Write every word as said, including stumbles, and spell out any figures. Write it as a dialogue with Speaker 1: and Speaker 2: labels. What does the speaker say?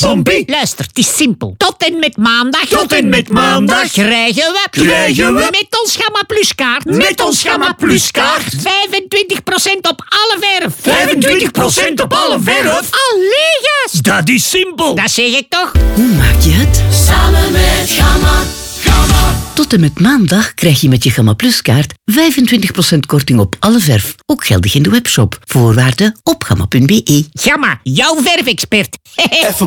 Speaker 1: zombie.
Speaker 2: Luister, het is simpel. Tot en met maandag.
Speaker 1: Tot en met maandag.
Speaker 2: Krijgen we.
Speaker 1: Krijgen we.
Speaker 2: Met ons Gamma Plus kaart.
Speaker 1: Met ons Gamma Plus kaart.
Speaker 2: vijfentwintig procent op alle verf.
Speaker 1: vijfentwintig procent op alle verf.
Speaker 2: Allee, gast.
Speaker 1: Dat is simpel.
Speaker 2: Dat zeg ik toch?
Speaker 3: Hoe maak je het?
Speaker 4: Samen met Gamma. Gamma.
Speaker 3: Tot en met maandag krijg je met je Gamma Plus kaart vijfentwintig procent korting op alle verf. Ook geldig in de webshop. Voorwaarden op gamma punt be.
Speaker 2: Gamma, jouw verfexpert.
Speaker 1: Even